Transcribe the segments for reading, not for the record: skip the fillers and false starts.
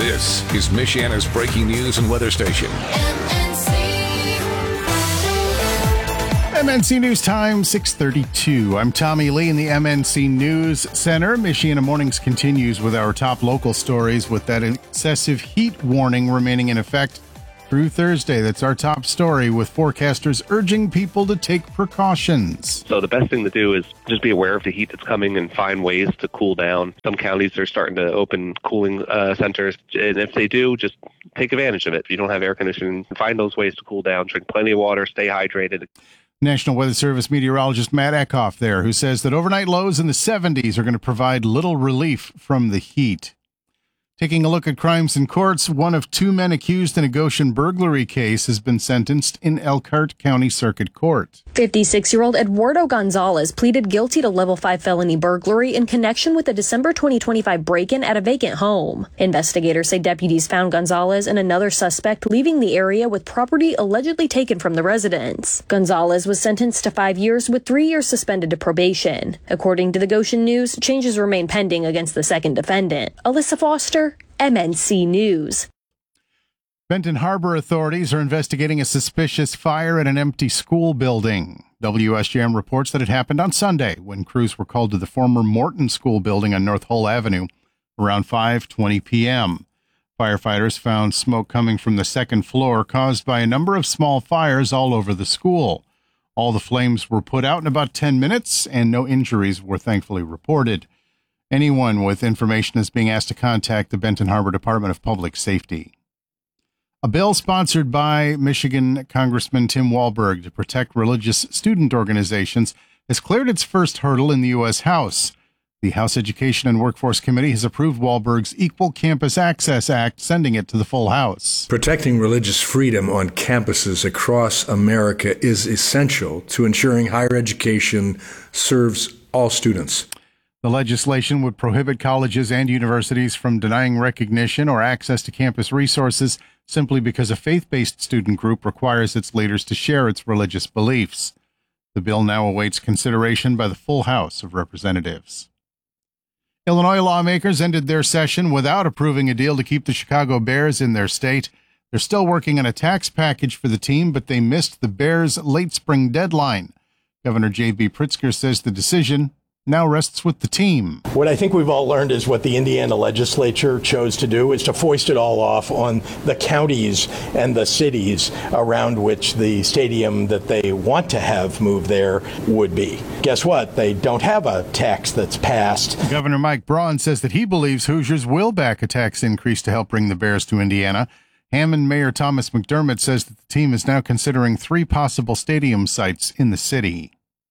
This is Michiana's breaking news and weather station. MNC News Time, 6:32. I'm Tommy Lee in the MNC News Center. Michiana Mornings continues with our top local stories with that excessive heat warning remaining in effect through Thursday. That's our top story, with forecasters urging people to take precautions. So the best thing to do is just be aware of the heat that's coming and find ways to cool down. Some counties are starting to open cooling centers, and if they do, just take advantage of it. If you don't have air conditioning, find those ways to cool down. Drink plenty of water, stay hydrated. National Weather Service meteorologist Matt Eckhoff there, who says that overnight lows in the 70s are going to provide little relief from the heat. Taking a look at crimes in courts, one of two men accused in a Goshen burglary case has been sentenced in Elkhart County Circuit Court. 56-year-old Eduardo Gonzalez pleaded guilty to level 5 felony burglary in connection with the December 2025 break-in at a vacant home. Investigators say deputies found Gonzalez and another suspect leaving the area with property allegedly taken from the residence. Gonzalez was sentenced to 5 years with 3 years suspended to probation. According to the Goshen News, changes remain pending against the second defendant. Alyssa Foster, MNC News. Benton Harbor authorities are investigating a suspicious fire at an empty school building. WSJM reports that it happened on Sunday when crews were called to the former Morton School building on North Hull Avenue around 5:20 p.m. Firefighters found smoke coming from the second floor caused by a number of small fires all over the school. All the flames were put out in about 10 minutes, and no injuries were thankfully reported. Anyone with information is being asked to contact the Benton Harbor Department of Public Safety. A bill sponsored by Michigan Congressman Tim Walberg to protect religious student organizations has cleared its first hurdle in the U.S. House. The House Education and Workforce Committee has approved Walberg's Equal Campus Access Act, sending it to the full House. Protecting religious freedom on campuses across America is essential to ensuring higher education serves all students. The legislation would prohibit colleges and universities from denying recognition or access to campus resources simply because a faith-based student group requires its leaders to share its religious beliefs. The bill now awaits consideration by the full House of Representatives. Illinois lawmakers ended their session without approving a deal to keep the Chicago Bears in their state. They're still working on a tax package for the team, but they missed the Bears' late spring deadline. Governor J.B. Pritzker says the decision now rests with the team. What I think we've all learned is what the Indiana legislature chose to do is to foist it all off on the counties and the cities around which the stadium that they want to have moved there would be. Guess what? They don't have a tax that's passed. Governor Mike Braun says that he believes Hoosiers will back a tax increase to help bring the Bears to Indiana. Hammond Mayor Thomas McDermott says that the team is now considering 3 possible stadium sites in the city.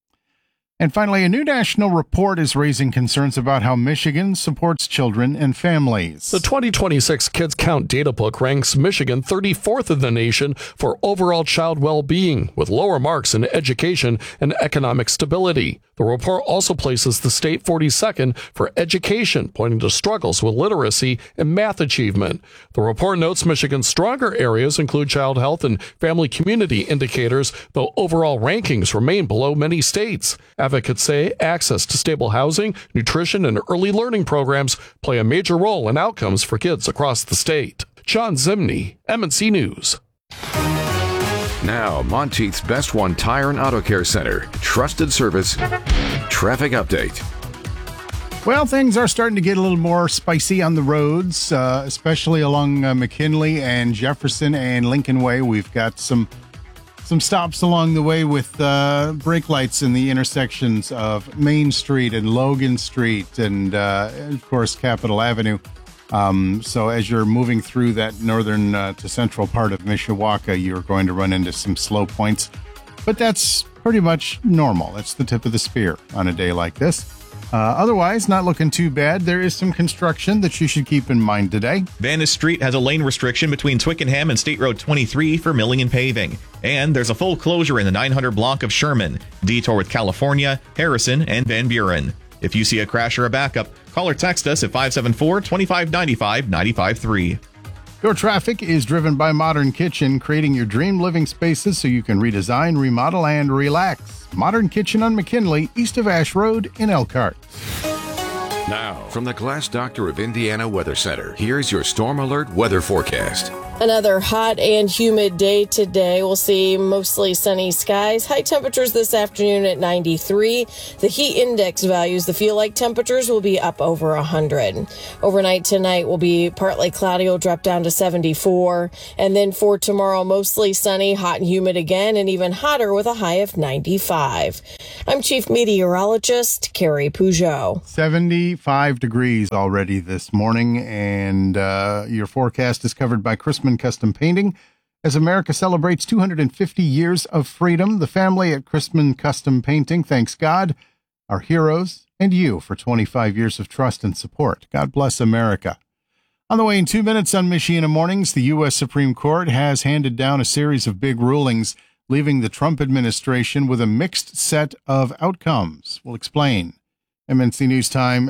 And finally, a new national report is raising concerns about how Michigan supports children and families. The 2026 Kids Count Data Book ranks Michigan 34th in the nation for overall child well-being, with lower marks in education and economic stability. The report also places the state 42nd for education, pointing to struggles with literacy and math achievement. The report notes Michigan's stronger areas include child health and family community indicators, though overall rankings remain below many states. Advocates say access to stable housing, nutrition, and early learning programs play a major role in outcomes for kids across the state. John Zimney, MNC News. Now, Monteith's Best One Tire and Auto Care Center. Trusted service. Traffic update. Well, things are starting to get a little more spicy on the roads, especially along McKinley and Jefferson and Lincoln Way. We've got some stops along the way with brake lights in the intersections of Main Street and Logan Street and, of course, Capitol Avenue. So as you're moving through that northern to central part of Mishawaka, you're going to run into some slow points. But that's pretty much normal. It's the tip of the spear on a day like this. Otherwise, not looking too bad. There is some construction that you should keep in mind today. Vannis Street has a lane restriction between Twickenham and State Road 23 for milling and paving. And there's a full closure in the 900 block of Sherman, detour with California, Harrison, and Van Buren. If you see a crash or a backup, call or text us at 574-2595-953. Your traffic is driven by Modern Kitchen, creating your dream living spaces so you can redesign, remodel, and relax. Modern Kitchen on McKinley, east of Ash Road in Elkhart. Now, from the Glass Doctor of Indiana Weather Center, here's your Storm Alert weather forecast. Another hot and humid day today. We'll see mostly sunny skies. High temperatures this afternoon at 93. The heat index values, the feel-like temperatures, will be up over 100. Overnight tonight will be partly cloudy. Will drop down to 74. And then for tomorrow, mostly sunny, hot and humid again, and even hotter with a high of 95. I'm Chief Meteorologist Carrie Peugeot. 75 degrees already this morning, and your forecast is covered by Chrisman Custom Painting. As America celebrates 250 years of freedom, the family at Chrisman Custom Painting thanks God, our heroes, and you for 25 years of trust and support. God bless America. On the way in 2 minutes on Michiana Mornings, the U.S. Supreme Court has handed down a series of big rulings, leaving the Trump administration with a mixed set of outcomes. We'll explain. MNC News Time,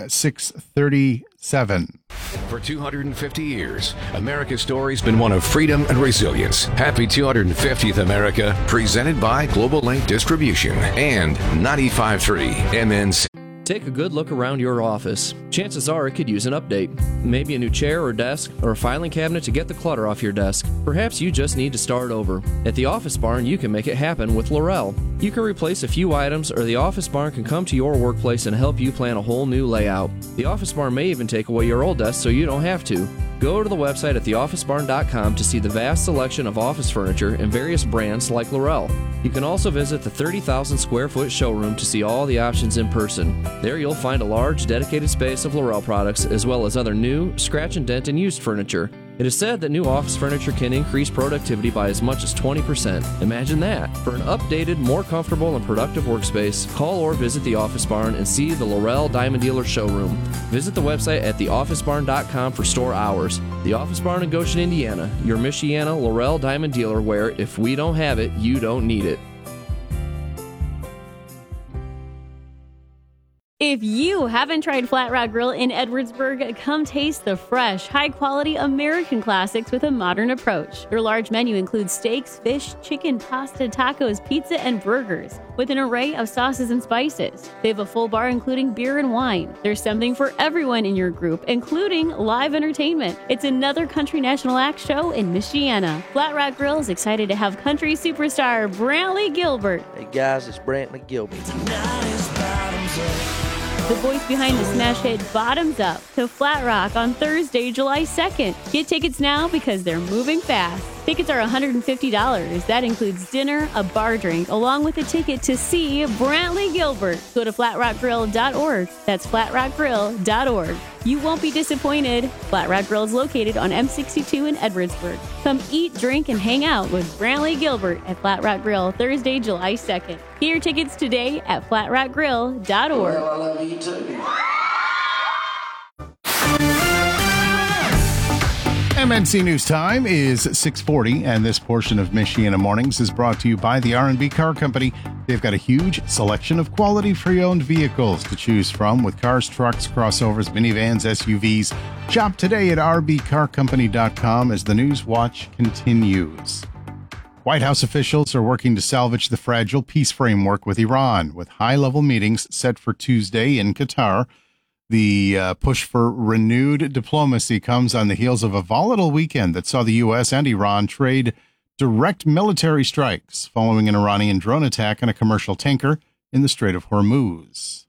6:37. For 250 years, America's story's been one of freedom and resilience. Happy 250th America, presented by Global Link Distribution and 95.3 MNC. Take a good look around your office. Chances are it could use an update. Maybe a new chair or desk, or a filing cabinet to get the clutter off your desk. Perhaps you just need to start over. At the Office Barn, you can make it happen with Laurel. You can replace a few items, or the Office Barn can come to your workplace and help you plan a whole new layout. The Office Barn may even take away your old desk so you don't have to. Go to the website at theofficebarn.com to see the vast selection of office furniture and various brands like Laurel. You can also visit the 30,000 square foot showroom to see all the options in person. There you'll find a large dedicated space of Laurel products as well as other new, scratch and dent and used furniture. It is said that new office furniture can increase productivity by as much as 20%. Imagine that. For an updated, more comfortable and productive workspace, call or visit the Office Barn and see the Laurel Diamond Dealer showroom. Visit the website at theofficebarn.com for store hours. The Office Barn in Goshen, Indiana, your Michiana Laurel Diamond Dealer where if we don't have it, you don't need it. If you haven't tried Flat Rock Grill in Edwardsburg, come taste the fresh, high-quality American classics with a modern approach. Their large menu includes steaks, fish, chicken, pasta, tacos, pizza, and burgers, with an array of sauces and spices. They have a full bar including beer and wine. There's something for everyone in your group, including live entertainment. It's another Country National Act show in Michiana. Flat Rock Grill is excited to have country superstar Brantley Gilbert. Hey guys, it's Brantley Gilbert. The voice behind the smash hit Bottoms Up to Flat Rock on Thursday, July 2nd. Get tickets now because they're moving fast. Tickets are $150. That includes dinner, a bar drink, along with a ticket to see Brantley Gilbert. Go to flatrockgrill.org. That's flatrockgrill.org. You won't be disappointed. Flat Rock Grill is located on M62 in Edwardsburg. Come eat, drink, and hang out with Brantley Gilbert at Flat Rock Grill Thursday, July 2nd. Get your tickets today at flatrockgrill.org. Well, I love you too. MNC News Time is 6:40, and this portion of Michiana Mornings is brought to you by the R&B Car Company. They've got a huge selection of quality pre-owned vehicles to choose from with cars, trucks, crossovers, minivans, SUVs. Shop today at rbcarcompany.com as the News Watch continues. White House officials are working to salvage the fragile peace framework with Iran, with high-level meetings set for Tuesday in Qatar. The push for renewed diplomacy comes on the heels of a volatile weekend that saw the U.S. and Iran trade direct military strikes following an Iranian drone attack on a commercial tanker in the Strait of Hormuz.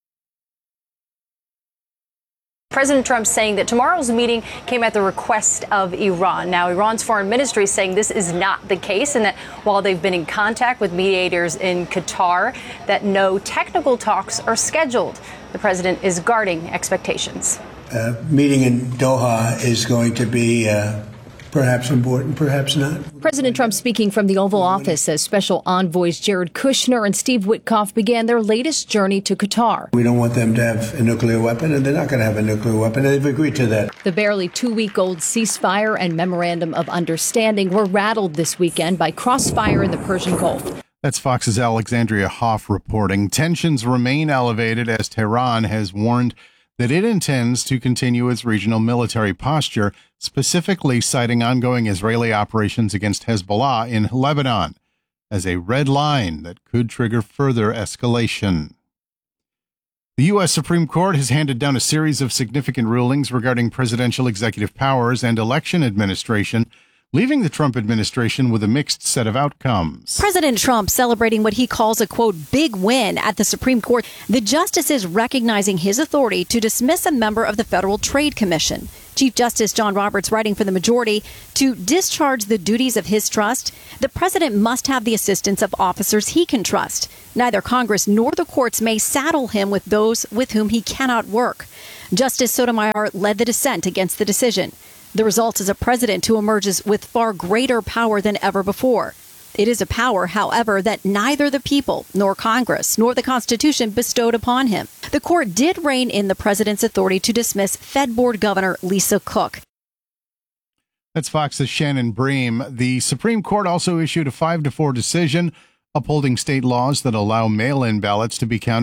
President Trump saying that tomorrow's meeting came at the request of Iran. Now, Iran's foreign ministry is saying this is not the case and that while they've been in contact with mediators in Qatar, that no technical talks are scheduled. The president is guarding expectations. Meeting in Doha is going to be perhaps important, perhaps not. President Trump speaking from the Oval Office as Special Envoys Jared Kushner and Steve Witkoff began their latest journey to Qatar. We don't want them to have a nuclear weapon, and they're not going to have a nuclear weapon. They've agreed to that. The barely 2-week-old ceasefire and memorandum of understanding were rattled this weekend by crossfire in the Persian Gulf. That's Fox's Alexandria Hoff reporting. Tensions remain elevated as Tehran has warned that it intends to continue its regional military posture, specifically citing ongoing Israeli operations against Hezbollah in Lebanon as a red line that could trigger further escalation. The U.S. Supreme Court has handed down a series of significant rulings regarding presidential executive powers and election administration, leaving the Trump administration with a mixed set of outcomes. President Trump celebrating what he calls a, quote, big win at the Supreme Court. The justices recognizing his authority to dismiss a member of the Federal Trade Commission. Chief Justice John Roberts writing for the majority, to discharge the duties of his trust, the president must have the assistance of officers he can trust. Neither Congress nor the courts may saddle him with those with whom he cannot work. Justice Sotomayor led the dissent against the decision. The result is a president who emerges with far greater power than ever before. It is a power, however, that neither the people, nor Congress, nor the Constitution bestowed upon him. The court did rein in the president's authority to dismiss Fed Board Governor Lisa Cook. That's Fox's Shannon Bream. The Supreme Court also issued a 5-4 decision upholding state laws that allow mail-in ballots to be counted